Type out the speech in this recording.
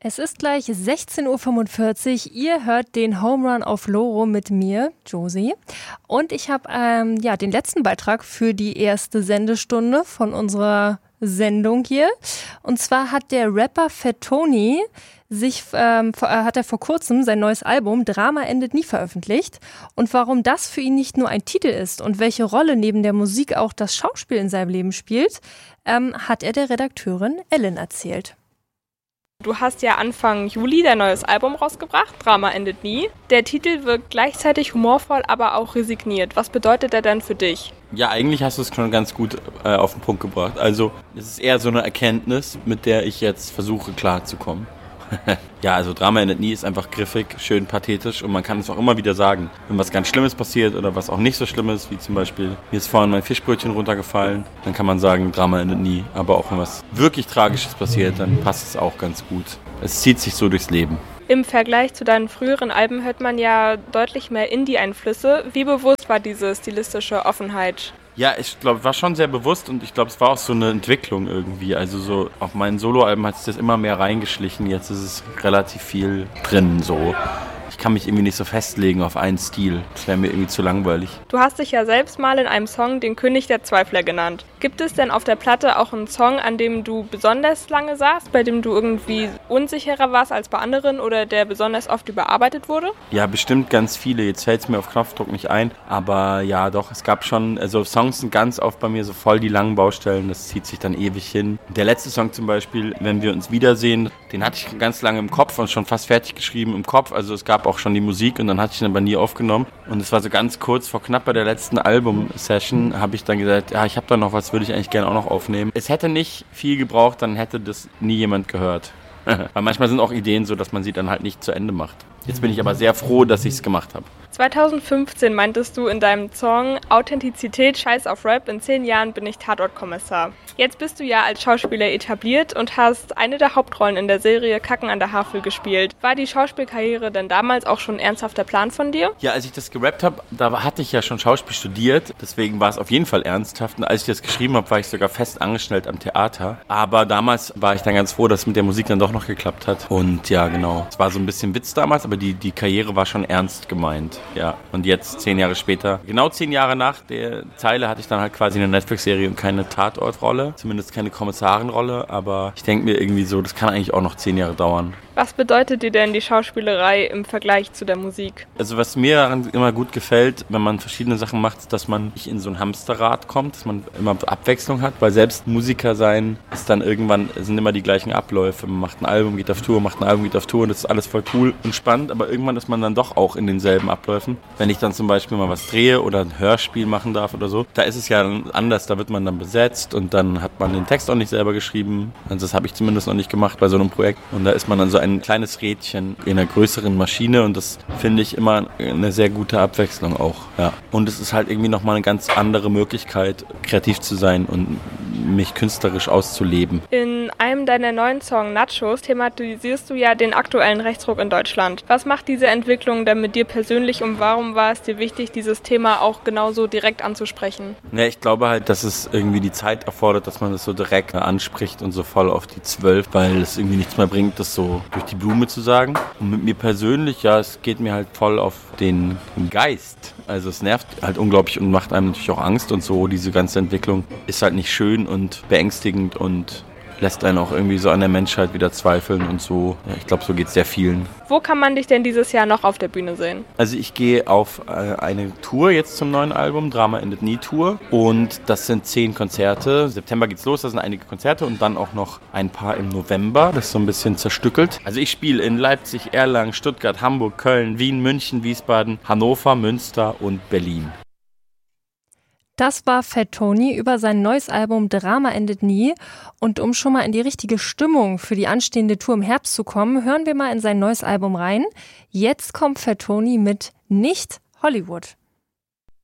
Es ist gleich 16:45 Uhr. Ihr hört den Home Run auf Loro mit mir, Josie. Und ich habe den letzten Beitrag für die erste Sendestunde von unserer Sendung hier. Und zwar hat der Rapper Fat Tony hat er vor kurzem sein neues Album Drama endet nie veröffentlicht. Und warum das für ihn nicht nur ein Titel ist und welche Rolle neben der Musik auch das Schauspiel in seinem Leben spielt, hat er der Redakteurin Ellen erzählt. Du hast ja Anfang Juli dein neues Album rausgebracht, Drama endet nie. Der Titel wirkt gleichzeitig humorvoll, aber auch resigniert. Was bedeutet er denn für dich? Ja, eigentlich hast du es schon ganz gut auf den Punkt gebracht. Also es ist eher so eine Erkenntnis, mit der ich jetzt versuche klarzukommen. Ja, also Drama endet nie ist einfach griffig, schön pathetisch und man kann es auch immer wieder sagen. Wenn was ganz Schlimmes passiert oder was auch nicht so schlimm ist, wie zum Beispiel, mir ist vorhin mein Fischbrötchen runtergefallen, dann kann man sagen, Drama endet nie. Aber auch wenn was wirklich Tragisches passiert, dann passt es auch ganz gut. Es zieht sich so durchs Leben. Im Vergleich zu deinen früheren Alben hört man ja deutlich mehr Indie-Einflüsse. Wie bewusst war diese stilistische Offenheit? Ja, ich glaube, war schon sehr bewusst und ich glaube, es war auch so eine Entwicklung irgendwie. Also so auf meinen Soloalben hat sich das immer mehr reingeschlichen. Jetzt ist es relativ viel drin so. Ich kann mich irgendwie nicht so festlegen auf einen Stil. Das wäre mir irgendwie zu langweilig. Du hast dich ja selbst mal in einem Song den König der Zweifler genannt. Gibt es denn auf der Platte auch einen Song, an dem du besonders lange saßt, bei dem du irgendwie unsicherer warst als bei anderen oder der besonders oft überarbeitet wurde? Ja, bestimmt ganz viele. Jetzt fällt es mir auf Knopfdruck nicht ein. Aber ja, doch, es gab schon, also Songs sind ganz oft bei mir so voll die langen Baustellen. Das zieht sich dann ewig hin. Der letzte Song zum Beispiel, Wenn wir uns wiedersehen, den hatte ich ganz lange im Kopf und schon fast fertig geschrieben im Kopf. Also es gab auch schon die Musik und dann hatte ich ihn aber nie aufgenommen. Und es war so ganz kurz vor knapp bei der letzten Album-Session, habe ich dann gesagt, ja, ich habe da noch was, würde ich eigentlich gerne auch noch aufnehmen. Es hätte nicht viel gebraucht, dann hätte das nie jemand gehört. Weil manchmal sind auch Ideen so, dass man sie dann halt nicht zu Ende macht. Jetzt bin ich aber sehr froh, dass ich es gemacht habe. 2015 meintest du in deinem Song Authentizität, Scheiß auf Rap, in 10 Jahren bin ich Tatortkommissar. Jetzt bist du ja als Schauspieler etabliert und hast eine der Hauptrollen in der Serie Kacken an der Havel gespielt. War die Schauspielkarriere denn damals auch schon ein ernsthafter Plan von dir? Ja, als ich das gerappt habe, da hatte ich ja schon Schauspiel studiert. Deswegen war es auf jeden Fall ernsthaft. Und als ich das geschrieben habe, war ich sogar fest angestellt am Theater. Aber damals war ich dann ganz froh, dass es mit der Musik dann doch noch geklappt hat. Und ja, genau. Es war so ein bisschen Witz damals, aber die Karriere war schon ernst gemeint. Ja, und jetzt 10 Jahre später, genau 10 Jahre nach der Zeile, hatte ich dann halt quasi eine Netflix-Serie und keine Tatortrolle, zumindest keine Kommissarenrolle, aber ich denke mir irgendwie so, das kann eigentlich auch noch 10 Jahre dauern. Was bedeutet dir denn die Schauspielerei im Vergleich zu der Musik? Also was mir daran immer gut gefällt, wenn man verschiedene Sachen macht, ist, dass man nicht in so ein Hamsterrad kommt, dass man immer Abwechslung hat, weil selbst Musiker sein ist dann irgendwann, sind immer die gleichen Abläufe. Man macht ein Album, geht auf Tour, macht ein Album, geht auf Tour und das ist alles voll cool und spannend, aber irgendwann ist man dann doch auch in denselben Abläufen. Wenn ich dann zum Beispiel mal was drehe oder ein Hörspiel machen darf oder so, da ist es ja anders, da wird man dann besetzt und dann hat man den Text auch nicht selber geschrieben. Also das habe ich zumindest noch nicht gemacht bei so einem Projekt und da ist man dann so ein kleines Rädchen in einer größeren Maschine und das finde ich immer eine sehr gute Abwechslung auch. Ja. Und es ist halt irgendwie nochmal eine ganz andere Möglichkeit, kreativ zu sein und mich künstlerisch auszuleben. In einem deiner neuen Songs Nachos thematisierst du ja den aktuellen Rechtsruck in Deutschland. Was macht diese Entwicklung denn mit dir persönlich und warum war es dir wichtig, dieses Thema auch genauso direkt anzusprechen? Ja, ich glaube halt, dass es irgendwie die Zeit erfordert, dass man das so direkt anspricht und so voll auf die 12, weil es irgendwie nichts mehr bringt, das so durch die Blume zu sagen. Und mit mir persönlich, ja, es geht mir halt voll auf den Geist. Also es nervt halt unglaublich und macht einem natürlich auch Angst und so. Diese ganze Entwicklung ist halt nicht schön und beängstigend und lässt einen auch irgendwie so an der Menschheit wieder zweifeln und so. Ja, ich glaube, so geht es sehr vielen. Wo kann man dich denn dieses Jahr noch auf der Bühne sehen? Also ich gehe auf eine Tour jetzt zum neuen Album, Drama Endet Nie Tour. Und das sind 10 Konzerte. September geht's los, das sind einige Konzerte und dann auch noch ein paar im November. Das ist so ein bisschen zerstückelt. Also ich spiele in Leipzig, Erlangen, Stuttgart, Hamburg, Köln, Wien, München, Wiesbaden, Hannover, Münster und Berlin. Das war Fat Tony über sein neues Album Drama endet nie. Und um schon mal in die richtige Stimmung für die anstehende Tour im Herbst zu kommen, hören wir mal in sein neues Album rein. Jetzt kommt Fat Tony mit Nicht Hollywood.